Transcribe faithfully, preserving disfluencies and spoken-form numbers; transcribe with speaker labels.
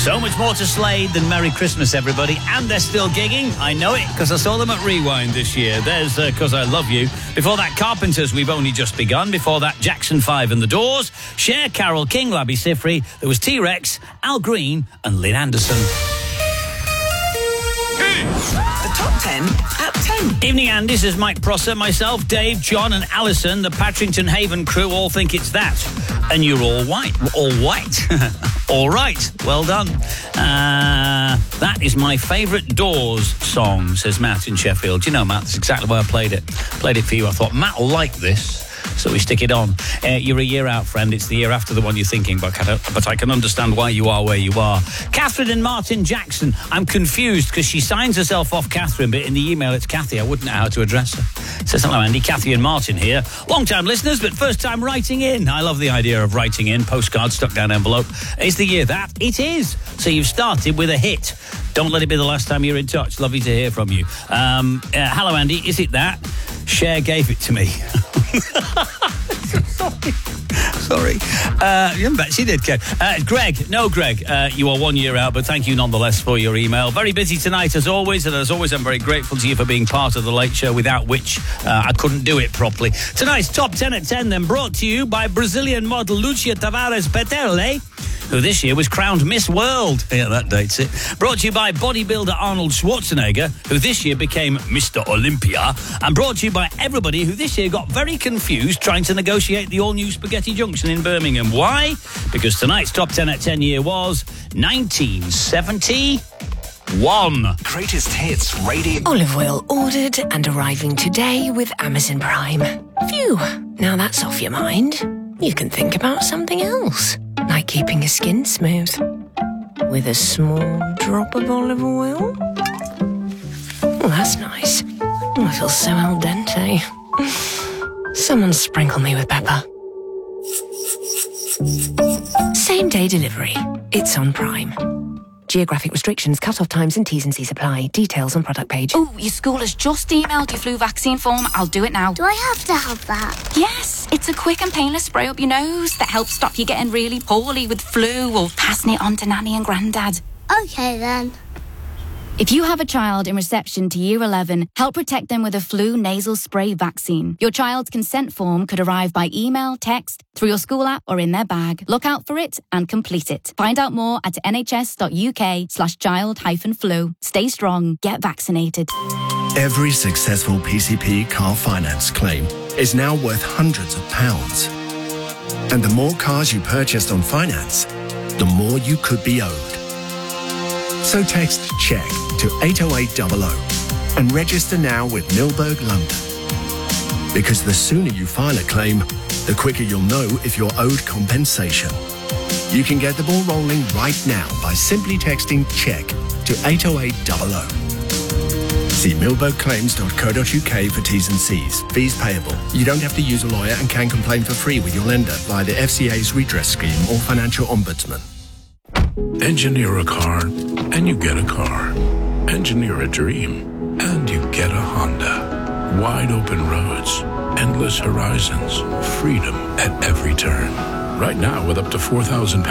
Speaker 1: So much more to Slade than Merry Christmas, everybody. And they're still gigging. I know it because I saw them at Rewind this year. There's uh, Cause I Love You. Before that, Carpenters, We've Only Just Begun. Before that, Jackson five and the Doors. Cher, Carole King, Labby Sifri. There was T-Rex, Al Green and Lynn Anderson.
Speaker 2: The top ten at ten.
Speaker 1: Evening, Andy, says Mike Prosser. Myself, Dave, John and Alison, the Patrington Haven crew all think it's that. And you're all white. All white. All right. Well done. Uh, that is my favourite Doors song, says Matt in Sheffield. You know, Matt, that's exactly why I played it. Played it for you. I thought, Matt will like this. So we stick it on. Uh, you're a year out, friend. It's the year after the one you're thinking, but I, but I can understand why you are where you are. Catherine and Martin Jackson. I'm confused because she signs herself off Catherine, but in the email it's Kathy. I wouldn't know how to address her. Says, hello, Andy. Kathy and Martin here. Long-time listeners, but first time writing in. I love the idea of writing in. Postcard, stuck down envelope. Is the year that? It is. So you've started with a hit. Don't let it be the last time you're in touch. Lovely to hear from you. Um, uh, hello, Andy. Is it that? Cher gave it to me. Sorry. Sorry. Uh, you bet she did, Ken. Uh, Greg. No, Greg. Uh, you are one year out, but thank you nonetheless for your email. Very busy tonight, as always, and as always, I'm very grateful to you for being part of the Late Show, without which uh, I couldn't do it properly. Tonight's Top ten at ten, then, brought to you by Brazilian model Lucia Tavares Peterle, who this year was crowned Miss World. Yeah, that dates it. Brought to you by bodybuilder Arnold Schwarzenegger, who this year became Mister Olympia. And brought to you by everybody who this year got very confused trying to negotiate the all-new Spaghetti Junction in Birmingham. Why? Because tonight's Top ten at ten year was nineteen seventy-one.
Speaker 2: Greatest hits radio.
Speaker 3: Olive oil ordered and arriving today with Amazon Prime. Phew, now that's off your mind. You can think about something else, like keeping your skin smooth with a small drop of olive oil. Oh, that's nice. Oh, I feel so al dente. Someone sprinkle me with pepper. Same day delivery. It's on Prime. Geographic restrictions, cut-off times and T's and C's apply. Details on product page.
Speaker 4: Oh, your school has just emailed your flu vaccine form. I'll do it now.
Speaker 5: Do I have to have that?
Speaker 4: Yes, it's a quick and painless spray up your nose that helps stop you getting really poorly with flu or passing it on to Nanny and Grandad.
Speaker 5: Okay, then.
Speaker 4: If you have a child in reception to year eleven, help protect them with a flu nasal spray vaccine. Your child's consent form could arrive by email, text, through your school app or in their bag. Look out for it and complete it. Find out more at nhs.uk slash child hyphen flu. Stay strong. Get vaccinated.
Speaker 6: Every successful P C P car finance claim is now worth hundreds of pounds. And the more cars you purchased on finance, the more you could be owed. So text CHECK to eight oh eight hundred and register now with Milberg London. Because the sooner you file a claim, the quicker you'll know if you're owed compensation. You can get the ball rolling right now by simply texting CHECK to eight oh eight hundred. See milberg claims dot co dot uk for T's and C's. Fees payable. You don't have to use a lawyer and can complain for free with your lender via the F C A's redress scheme or financial ombudsman.
Speaker 7: Engineer a car, and you get a car. Engineer a dream, and you get a Honda. Wide open roads, endless horizons, freedom at every turn. Right now, with up to four thousand